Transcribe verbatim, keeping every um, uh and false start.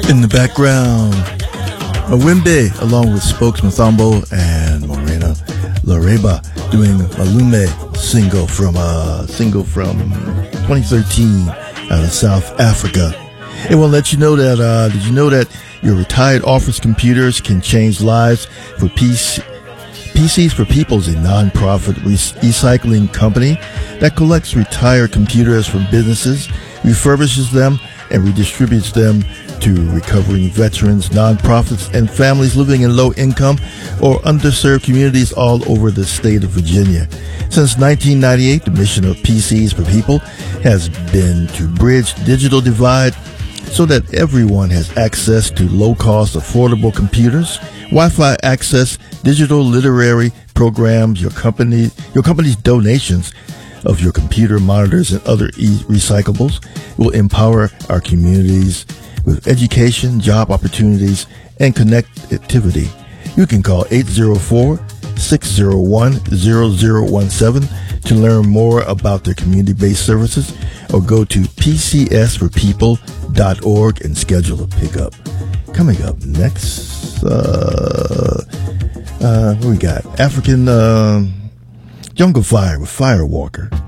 In the background, Mawimbe along with Spokesman Thombo and Morena Lareba doing Malume single from uh single from twenty thirteen out of South Africa. It will let you know that uh did you know that your retired office computers can change lives for peace. P Cs for People is a non-profit recycling company that collects retired computers from businesses, refurbishes them, and redistributes them to recovering veterans, nonprofits, and families living in low-income or underserved communities all over the state of Virginia. Since nineteen ninety-eight, the mission of P Cs for People has been to bridge the digital divide so that everyone has access to low-cost, affordable computers, Wi-Fi access, digital literary programs, your company, your company's donations of your computer monitors and other e-recyclables will empower our communities with education, job opportunities, and connectivity. You can call eight zero four, six zero one, zero zero one seven to learn more about their community-based services, or go to p c s for people dot org and schedule a pickup. Coming up next, uh, uh, what we got? African uh, Jungle Fire with Firewalker.